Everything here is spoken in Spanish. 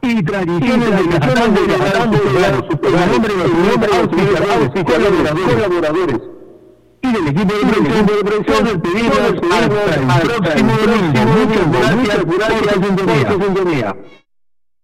y tradiciones de Cajatán de el nombre de los colaboradores y del equipo de producción del pedido hasta el próximo domingo. Muchas gracias por su sintonía.